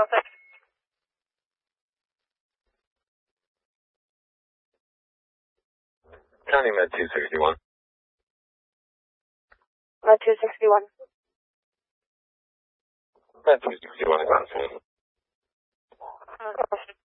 106. County Med 261. Med 261. Med 261 is on scene.